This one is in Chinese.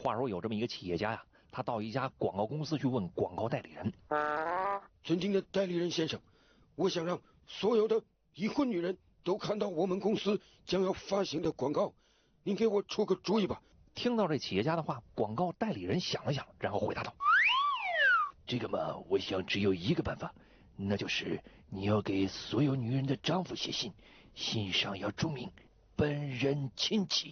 话说有这么一个企业家呀，他到一家广告公司去问广告代理人：“ 尊敬的代理人先生，我想让所有的已婚女人都看到我们公司将要发行的广告，您给我出个主意吧。” 听到这企业家的话，广告代理人想了想，然后回答道：“这个嘛，我想只有一个办法，那就是你要给所有女人的丈夫写信，信上要注明本人亲戚。”